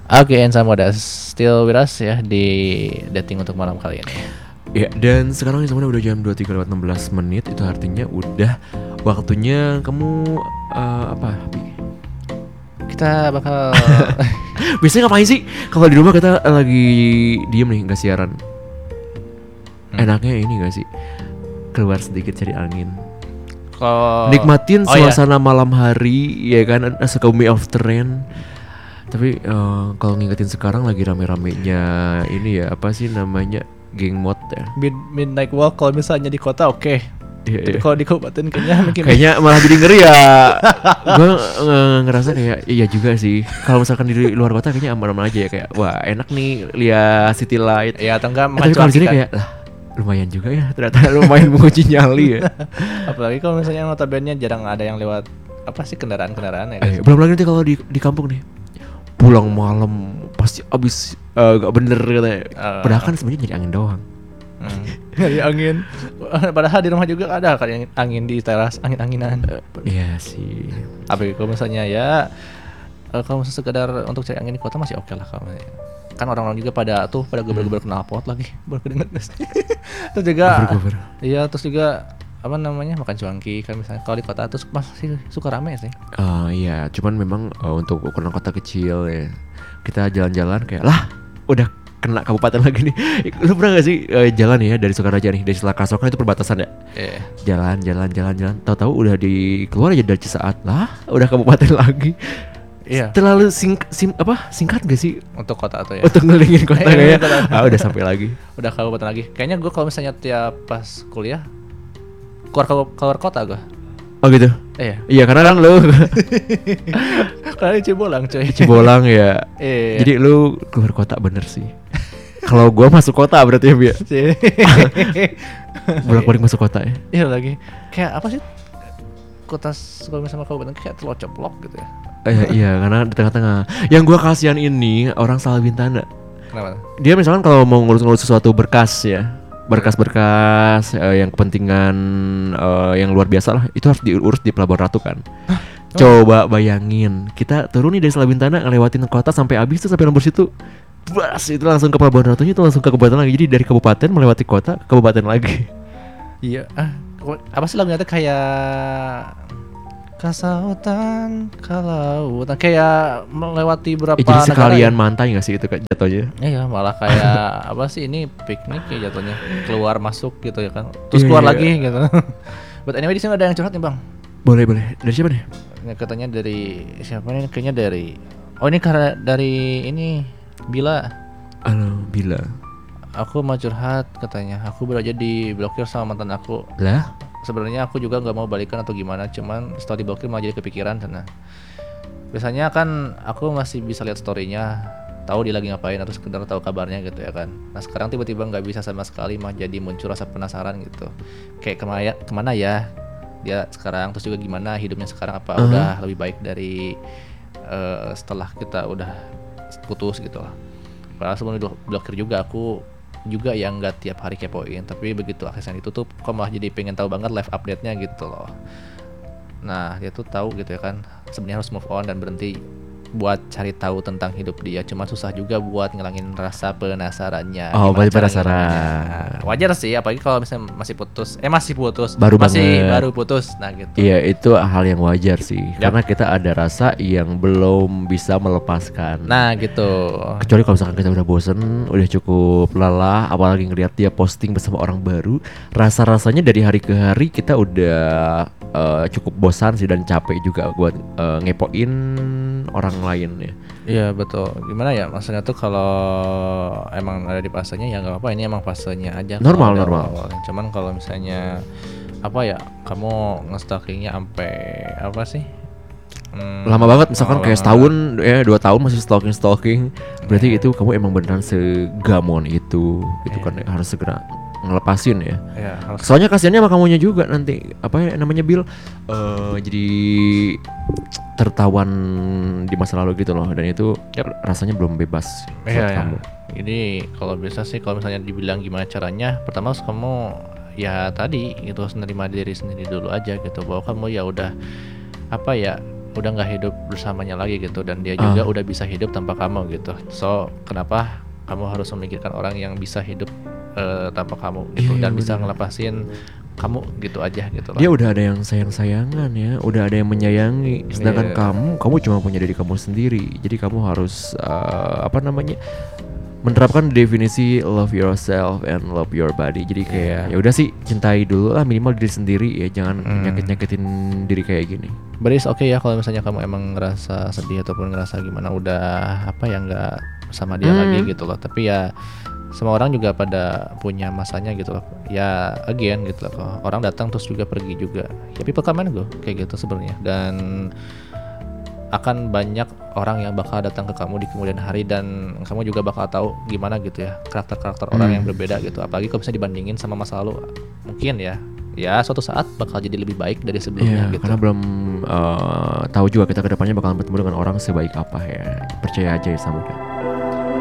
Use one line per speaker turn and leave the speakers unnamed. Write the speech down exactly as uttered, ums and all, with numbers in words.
Oke, and sama udah still with us ya di dating untuk malam kali ini.
Ya, dan sekarang semuanya udah jam dua puluh tiga lewat enam belas menit. Itu artinya udah waktunya kamu uh, apa?
Kita bakal
biasanya ngapain sih? Kalau di rumah kita lagi diem nih, nggak siaran. Hmm. Enaknya ini nggak sih? Keluar sedikit cari angin.
Kalau
nikmatin
oh
suasana
iya.
malam hari, ya kan? Suka of the rain. Tapi uh, kalau ngingetin sekarang lagi rame-ramenya ini ya, apa sih namanya, geng mod ya.
Mid midnight walk kalau misalnya di kota oke. Okay.
Iya,
Tapi
iya.
kalau di kabupaten kayaknya mungkin
kayaknya malah jadi ngeri ya. Gue uh, ngerasa kayak iya juga sih. Kalau misalkan di luar kota kayaknya aman-aman aja ya, kayak wah enak nih lihat city light.
Iya, atau enggak
eh, tapi kalau di sini kayak lah lumayan juga ya, ternyata lumayan menguji nyali ya.
Apalagi kalau misalnya notabene jarang ada yang lewat apa sih kendaraan-kendaraan ya.
Eh, belum lagi nanti kalau di di kampung nih. Pulang malam pasti abis uh, gak bener katanya. Uh, Padahal kan sebenarnya jadi angin doang.
Hmm. Jadi angin. Padahal di rumah juga ada kan yang angin di teras, angin-anginan.
Uh, iya sih.
Tapi kalau misalnya ya uh, kalau misalnya sekedar untuk cari angin di kota masih oke okay lah kalau kan orang-orang juga pada tuh pada gober-gober hmm. knalpot lagi baru kedenget. Terus juga gober-gober. Iya, terus juga apa namanya makan cuanki kan misalnya kalau di kota tuh masih suka rame sih.
Uh, iya, cuman memang uh, untuk ukuran kota kecil ya kita jalan-jalan kayak lah udah kena kabupaten lagi nih. Lu pernah gak sih uh, jalan ya dari Sukaraja nih, dari Selakaso kan itu perbatasan ya. Yeah. Jalan, jalan, jalan, jalan. Tahu-tahu udah di keluar aja dari Cisaat lah, udah kabupaten lagi. Iya. Terlalu sing, sim, apa singkat gak sih
untuk kota tuh ya?
Untuk ngelilingin kota kayaknya. Ah udah sampai lagi.
Udah kabupaten lagi. Kayaknya gue kalau misalnya tiap pas kuliah keluar keluar kota gue.
Oh gitu.
Iya.
Iya karena kan lu
karena di Cibolang coy.
Cibolang ya.
Iya.
Jadi lu keluar kota bener sih. Kalau gua masuk kota berarti ya Bia. Bolak-balik masuk kota ya.
Iya lagi. Kayak apa sih? Kota kalau misalnya kabupaten kayak telok-ceplok gitu ya.
Iya iya karena di tengah-tengah. Yang gua kasihan ini orang Salah Bintana.
Kenapa?
Dia misalkan kalau mau ngurus-ngurus sesuatu berkas ya. Berkas-berkas uh, yang kepentingan uh, yang luar biasa lah, itu harus diurus di Pelabuhan Ratu kan. Hah? Coba bayangin, kita turun nih dari Salah Bintana ngelewatin kota sampai habis tuh sampai nomor situ. Bas, itu langsung ke Pelabuhan Ratunya, itu langsung ke kabupaten lagi. Jadi dari kabupaten melewati kota ke kabupaten lagi.
Iya, ah, apa sih lagunya tuh kayak kasautan kalau kayak melewati berapa
eh, jadi sekalian
ya?
mantai nggak sih itu kan jatuhnya?
Iya malah kayak apa sih ini piknik ya jatuhnya, keluar masuk gitu ya kan, terus yeah, keluar yeah. lagi gitu. But anyway di sini ada yang curhat nih bang.
Boleh boleh. Dari siapa nih?
Ini katanya dari siapa nih? Kayaknya dari oh ini karena dari ini Bila.
Halo Bila.
Aku mau curhat katanya. Aku baru aja diblokir sama mantan aku.
Lah?
Sebenarnya aku juga nggak mau balikan atau gimana, cuman setelah diblokir malah jadi kepikiran sana. Biasanya kan aku masih bisa lihat story-nya, tahu dia lagi ngapain atau sekedar tahu kabarnya gitu ya kan. Nah sekarang tiba-tiba nggak bisa sama sekali, mah jadi muncul rasa penasaran gitu. Kayak kemana, kemana ya dia sekarang, terus juga gimana hidupnya sekarang, apa uh-huh. udah lebih baik dari uh, setelah kita udah putus gitu lah. Padahal sebelum diblokir juga aku juga yang nggak tiap hari kepoin, tapi begitu aksesnya ditutup kok malah jadi pengen tahu banget live update-nya gitu loh. Nah dia tuh tahu gitu ya kan sebenarnya harus move on dan berhenti buat cari tahu tentang hidup dia, cuma susah juga buat ngilangin rasa penasarannya.
Oh berarti penasaran.
Wajar sih, apalagi kalau misalnya masih putus, eh masih putus,
baru
masih
banget.
baru putus, nah gitu.
Iya itu hal yang wajar sih, yep. Karena kita ada rasa yang belum bisa melepaskan.
Nah gitu.
Kecuali kalau misalkan kita udah bosen, udah cukup lelah, apalagi ngeliat dia posting bersama orang baru, rasa-rasanya dari hari ke hari kita udah uh, cukup bosan sih dan capek juga buat uh, ngepoin orang lain ya.
Iya betul. Gimana ya maksudnya tuh kalau emang ada di fasenya ya nggak apa-apa, ini emang fasenya aja.
Normal normal.
Awal. Cuman kalau misalnya apa ya kamu nge-stalkingnya sampai apa sih?
Hmm, lama banget misalkan kayak setahun ya dua tahun masih stalking stalking. Berarti yeah. itu kamu emang beneran segamon itu. Itu yeah. kan harus segera ngelepasin ya. Ya soalnya kasiannya sama kamunya juga nanti apa ya namanya Bill uh, jadi tertawan di masa lalu gitu loh, dan itu yep. rasanya belum bebas buat
ya,
kamu.
Ya. Jadi kalau bisa sih kalau misalnya dibilang gimana caranya, pertama harus kamu ya tadi gitu harus menerima diri sendiri dulu aja gitu, bahwa kamu ya udah apa ya udah nggak hidup bersamanya lagi gitu, dan dia juga uh. udah bisa hidup tanpa kamu gitu. So kenapa kamu harus memikirkan orang yang bisa hidup uh, tanpa kamu gitu, yeah, dan bener. Bisa ngelepasin kamu gitu aja gitu loh.
Dia udah ada yang sayang-sayangan ya, udah ada yang menyayangi, sedangkan yeah. kamu kamu cuma punya diri kamu sendiri. Jadi kamu harus uh, apa namanya, menerapkan definisi love yourself and love your body. Jadi kayak yeah. ya udah sih, cintai dulu lah minimal diri sendiri ya, jangan hmm. nyakit-nyakitin diri kayak gini.
But it's okay ya kalau misalnya kamu emang ngerasa sedih ataupun ngerasa gimana, udah apa ya nggak sama dia hmm. lagi gitu loh. Tapi ya semua orang juga pada punya masanya gitu loh. Ya again gitu loh, orang datang terus juga pergi juga. Ya people come and go kayak gitu sebenarnya. Dan akan banyak orang yang bakal datang ke kamu di kemudian hari, dan kamu juga bakal tahu gimana gitu ya karakter-karakter hmm. orang yang berbeda gitu. Apalagi kalau bisa dibandingin sama masa lalu, mungkin ya ya suatu saat bakal jadi lebih baik dari sebelumnya
yeah,
gitu.
Karena belum uh, tahu juga kita kedepannya bakal bertemu dengan orang sebaik apa ya. Percaya aja ya sama dia.